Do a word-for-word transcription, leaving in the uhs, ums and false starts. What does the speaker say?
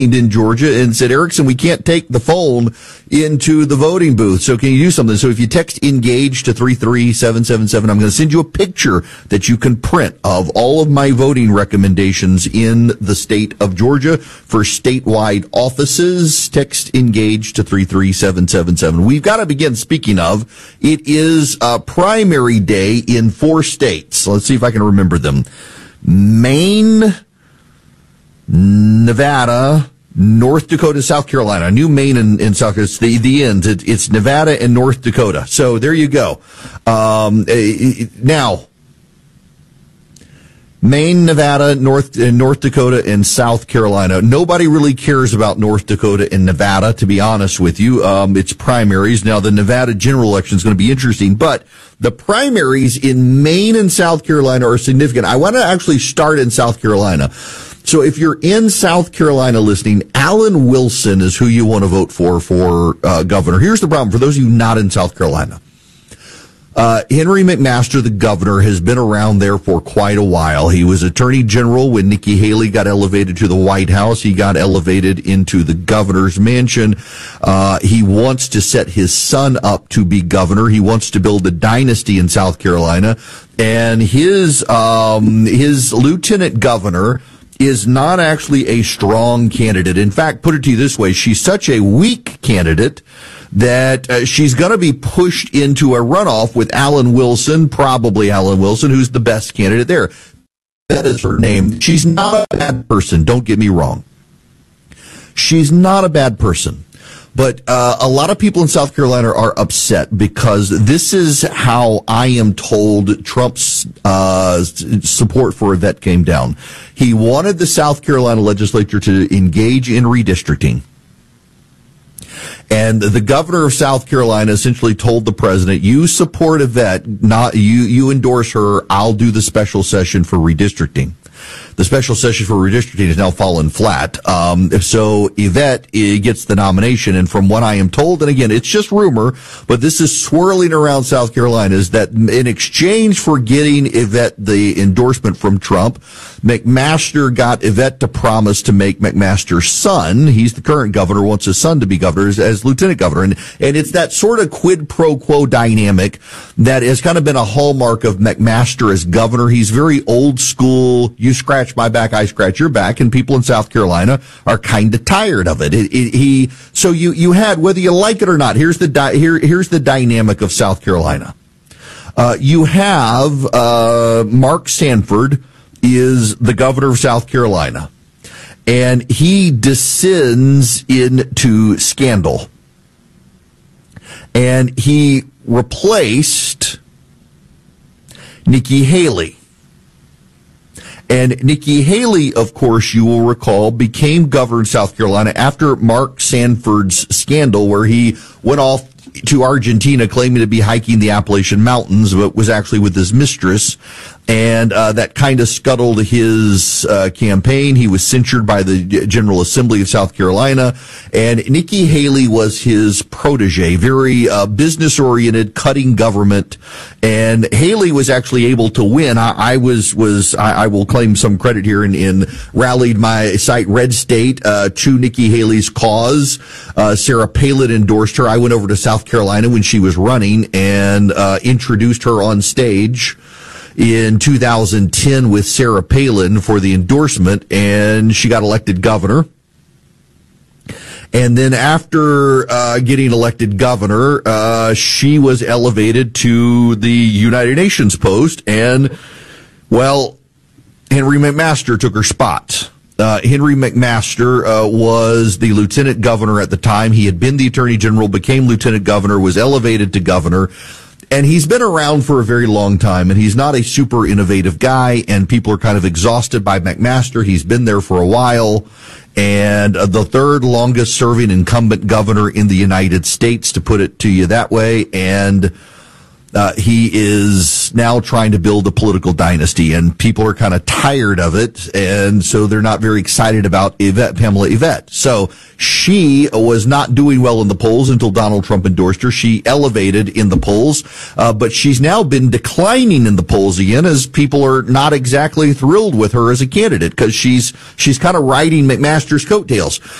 in Georgia and said, Erickson, we can't take the phone into the voting booth. So can you do something? So if you text engage to three three seven seven seven, I'm going to send you a picture that you can print of all of my voting recommendations in the state of Georgia for statewide offices. Text engage to three three seven seven seven. We've got to begin. Speaking of, it is uh, primary day in four states. Let's see if I can remember them. Maine, Nevada, North Dakota, South Carolina. I knew Maine and, and South Carolina. It's the, the end. It, it's Nevada and North Dakota. So there you go. Um, now, Maine, Nevada, North, uh, North Dakota, and South Carolina. Nobody really cares about North Dakota and Nevada, to be honest with you. Um, it's primaries. Now, the Nevada general election is going to be interesting, but the primaries in Maine and South Carolina are significant. I want to actually start in South Carolina. So if you're in South Carolina listening, Alan Wilson is who you want to vote for for uh, governor. Here's the problem for those of you not in South Carolina. Uh, Henry McMaster, the governor, has been around there for quite a while. He was attorney general when Nikki Haley got elevated to the White House. He got elevated into the governor's mansion. Uh, he wants to set his son up to be governor. He wants to build a dynasty in South Carolina. And his, um, his lieutenant governor is not actually a strong candidate. In fact, put it to you this way, she's such a weak candidate that uh, she's going to be pushed into a runoff with Alan Wilson, probably Alan Wilson, who's the best candidate there. That is her name. She's not a bad person, don't get me wrong. She's not a bad person. But uh, a lot of people in South Carolina are upset because this is how I am told Trump's uh, support for Yvette came down. He wanted the South Carolina legislature to engage in redistricting. And the governor of South Carolina essentially told the president, you support Yvette, not you, you endorse her, I'll do the special session for redistricting. The special session for redistricting has now fallen flat. Um, so Yvette uh, gets the nomination. And from what I am told, and again, it's just rumor, but this is swirling around South Carolina, is that in exchange for getting Yvette the endorsement from Trump, McMaster got Yvette to promise to make McMaster's son, he's the current governor, wants his son to be governor as, as lieutenant governor. And, and it's that sort of quid pro quo dynamic that has kind of been a hallmark of McMaster as governor. He's very old school. You scratch my back, I scratch your back, and people in South Carolina are kind of tired of it. It, it. He so you you had, whether you like it or not. Here's the di- here here's the dynamic of South Carolina. Uh, you have uh, Mark Sanford is the governor of South Carolina, and he descends into scandal, and he replaced Nikki Haley. And Nikki Haley, of course, you will recall, became governor of South Carolina after Mark Sanford's scandal, where he went off to Argentina claiming to be hiking the Appalachian Mountains, but was actually with his mistress. And uh, that kind of scuttled his uh, campaign. He was censured by the General Assembly of South Carolina. And Nikki Haley was his protege, very uh, business-oriented, cutting government. And Haley was actually able to win. I, I was, was I, I will claim some credit here and in, in rallied my site, Red State, uh, to Nikki Haley's cause. Uh, Sarah Palin endorsed her. I went over to South Carolina when she was running and uh, introduced her on stage in two thousand ten with Sarah Palin for the endorsement, and she got elected governor. And then after uh, getting elected governor, uh, she was elevated to the United Nations post, and, well, Henry McMaster took her spot. Uh, Henry McMaster uh, was the lieutenant governor at the time. He had been the attorney general, became lieutenant governor, was elevated to governor. And he's been around for a very long time, and he's not a super innovative guy, and people are kind of exhausted by McMaster. He's been there for a while, and uh, the third longest serving incumbent governor in the United States, to put it to you that way. And Uh, he is now trying to build a political dynasty, and people are kind of tired of it, and so they're not very excited about Yvette, Pamela Yvette. So she was not doing well in the polls until Donald Trump endorsed her. She elevated in the polls, uh, but she's now been declining in the polls again as people are not exactly thrilled with her as a candidate because she's she's kind of riding McMaster's coattails.